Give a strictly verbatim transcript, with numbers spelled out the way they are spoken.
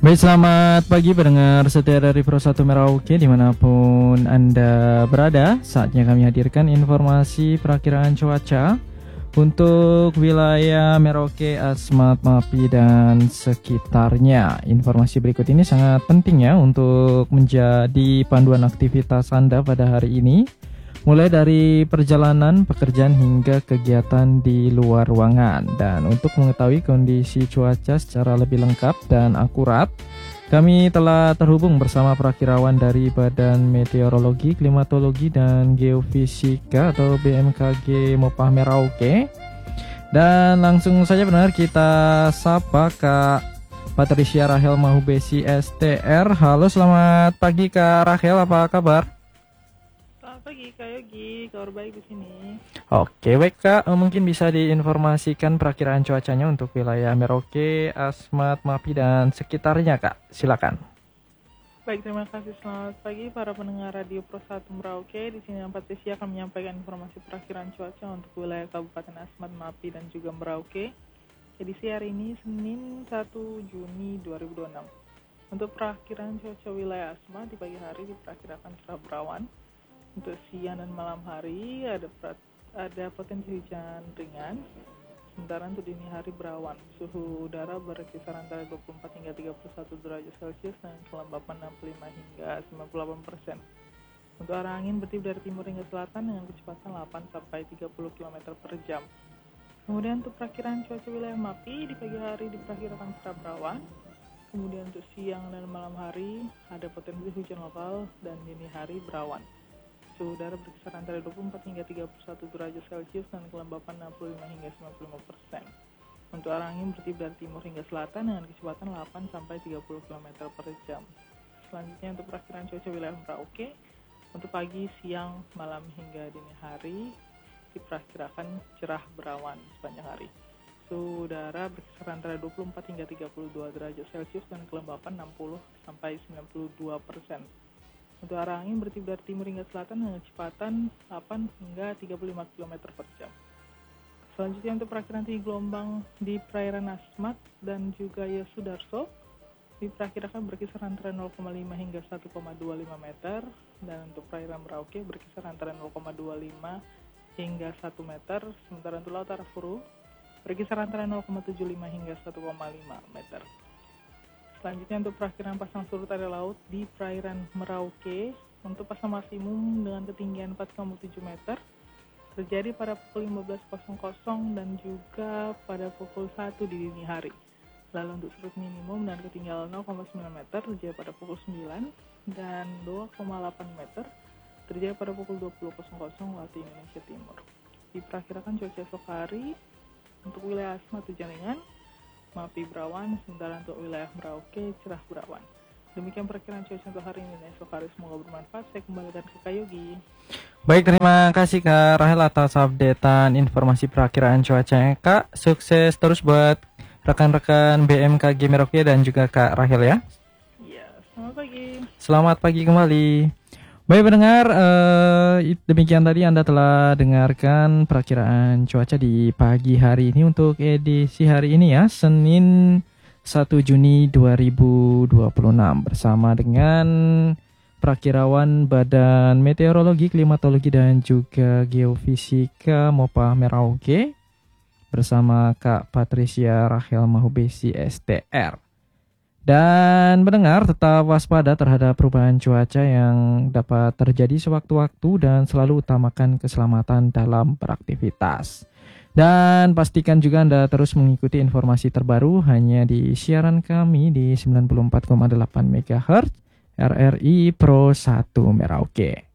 Baik, selamat pagi pendengar setia dari Pro satu Merauke dimanapun Anda berada. Saatnya kami hadirkan informasi perakiraan cuaca untuk wilayah Merauke, Asmat, Mapi, dan sekitarnya. Informasi berikut ini sangat penting ya untuk menjadi panduan aktivitas Anda pada hari ini, mulai dari perjalanan, pekerjaan, hingga kegiatan di luar ruangan. Dan untuk mengetahui kondisi cuaca secara lebih lengkap dan akurat, kami telah terhubung bersama perakirawan dari Badan Meteorologi, Klimatologi, dan Geofisika atau B M K G Mopah Merauke. Dan langsung saja benar kita sapa Kak Patricia Rahel Mahubesi S T R. Halo, selamat pagi Kak Rahel, apa kabar? Pagi Kak Yogi, kabar baik di sini. Oke, baik Kak, mungkin bisa diinformasikan perakiraan cuacanya untuk wilayah Merauke, Asmat, Mapi, dan sekitarnya Kak, silakan. Baik, terima kasih. Selamat pagi para pendengar Radio Pro satu Merauke. Di sini Patricia akan menyampaikan informasi perakiraan cuaca untuk wilayah Kabupaten Asmat, Mapi, dan juga Merauke. Edisi hari ini Senin satu Juni dua ribu dua puluh enam. Untuk perakiraan cuaca wilayah Asmat di pagi hari diperkirakan cerah berawan. Untuk siang dan malam hari ada ada potensi hujan ringan. Sementara untuk dini hari berawan. Suhu udara berkisar antara dua puluh empat hingga tiga puluh satu derajat Celcius dan kelembapan enam puluh lima hingga sembilan puluh delapan persen. Untuk arah angin bertiup dari timur hingga selatan dengan kecepatan delapan sampai tiga puluh kilometer per jam. Kemudian untuk perakiraan cuaca wilayah Mapi di pagi hari diperkirakan cerah berawan. Kemudian untuk siang dan malam hari ada potensi hujan lokal dan dini hari berawan. Suhu udara berkisar antara dua puluh empat hingga tiga puluh satu derajat Celcius dan kelembapan enam puluh lima hingga sembilan puluh lima persen. Untuk arah angin bertiup dari timur hingga selatan dengan kecepatan delapan sampai tiga puluh kilometer per jam. Selanjutnya untuk perakiraan cuaca wilayah Merauke untuk pagi, siang, malam hingga dini hari diperkirakan cerah berawan sepanjang hari. Suhu udara berkisar antara dua puluh empat hingga tiga puluh dua derajat Celcius dan kelembapan enam puluh sampai sembilan puluh dua persen. Untuk arah angin bertiup dari timur hingga selatan dengan kecepatan delapan hingga tiga puluh lima kilometer per jam. Selanjutnya untuk perakiraan tinggi gelombang di perairan Asmat dan juga Yosudarso diperkirakan berkisar antara nol koma lima hingga satu koma dua lima meter, dan untuk perairan Merauke berkisar antara nol koma dua lima hingga satu meter, sementara untuk Laut Arafuru berkisar antara nol koma tujuh lima hingga satu koma lima meter. Selanjutnya untuk perakiraan pasang surut area laut di perairan Merauke untuk pasang maksimum dengan ketinggian empat koma tujuh meter terjadi pada pukul lima belas dan juga pada pukul satu di dini hari. Lalu untuk surut minimum dan ketinggian nol koma sembilan meter terjadi pada pukul sembilan dan dua koma delapan meter terjadi pada pukul dua puluh waktu Indonesia Timur. Diperkirakan cuaca esok hari untuk wilayah Asmat hujan ringan, Mapi berawan, sementara untuk wilayah Merauke cerah berawan. Demikian perkiraan cuaca untuk hari ini dan esok hari, semoga bermanfaat. Saya kembalikan ke Kak Yogi. Baik, terima kasih Kak Rahel atas updatean informasi perakiraan cuacanya Kak. Sukses terus buat rekan-rekan B M K G Merauke dan juga Kak Rahel ya. Iya, selamat pagi. Selamat pagi kembali. Baik pendengar, eh, demikian tadi Anda telah dengarkan perakiraan cuaca di pagi hari ini untuk edisi hari ini ya, Senin satu Juni dua ribu dua puluh enam bersama dengan perakirawan Badan Meteorologi, Klimatologi, dan juga Geofisika Mopah Merauke bersama Kak Patricia Rahel Mahubesi S T R. Dan pendengar tetap waspada terhadap perubahan cuaca yang dapat terjadi sewaktu-waktu dan selalu utamakan keselamatan dalam beraktivitas. Dan pastikan juga Anda terus mengikuti informasi terbaru hanya di siaran kami di sembilan puluh empat koma delapan megahertz R R I Pro satu Merauke.